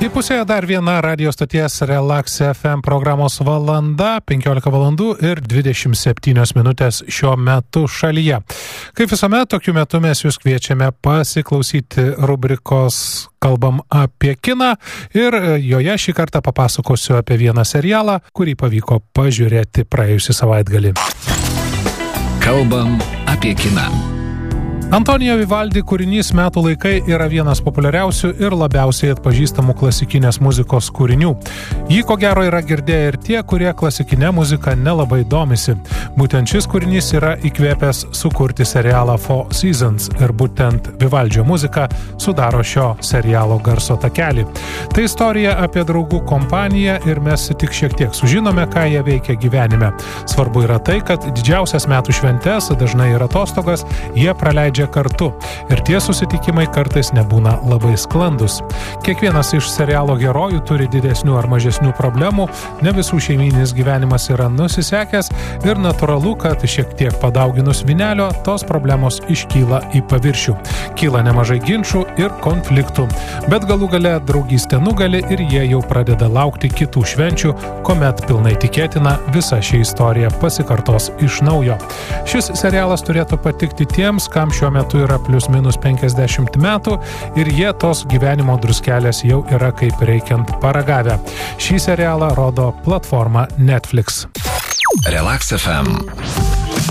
Įpusėjo dar viena radio stoties Relax FM programos valanda, 15 valandų ir 27 minutės šiuo metu šalyje. Kaip visuomet, tokiu metu mes jūs kviečiame pasiklausyti rubrikos Kalbam apie kiną ir joje šį kartą papasakosiu apie vieną serialą, kurį pavyko pažiūrėti praėjusį savaitgalį. Kalbam apie kiną. Antonijo Vivaldi kūrinys Metų laikai yra vienas populiariausių ir labiausiai atpažįstamų klasikinės muzikos kūrinių. Jį ko gero yra girdėję ir tie, kurie klasikinę muziką nelabai domisi. Būtent šis kūrinys yra įkvėpęs sukurti serialą Four Seasons ir būtent Vivaldžio muzika sudaro šio serialo garso takelį. Tai istorija apie draugų kompaniją ir mes tik šiek tiek sužinome, ką jie veikia gyvenime. Svarbu yra tai, kad didžiausias metų šventes, dažnai ir atostogas, jie praleidžia kartu ir tie susitikimai kartais nebūna labai sklandus. Kiekvienas iš serialo herojų turi didesnių ar mažesnių problemų, ne visų šeimyninis gyvenimas yra nusisekęs ir natūralu, kad šiek tiek padauginus vynelio, tos problemos iškyla į paviršių. Kyla nemažai ginčų ir konfliktų, bet galų gale draugystė nugali ir jie jau pradeda laukti kitų švenčių, kuomet pilnai tikėtina visa ši istorija pasikartos iš naujo. Šis serialas turėtų patikti tiems, kam šiuo metu yra plius minus 50 metų ir jie tos gyvenimo druskelės jau yra kaip reikiant paragavę. Šį serialą rodo platforma Netflix. Relax FM.